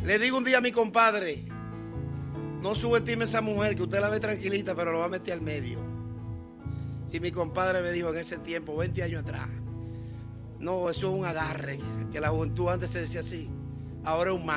Le digo un día a mi compadre, no subestime a esa mujer que usted la ve tranquilita, pero lo va a meter al medio. Y mi compadre me dijo en ese tiempo, 20 años atrás, no, eso es un agarre, que la juventud antes se decía así, ahora es un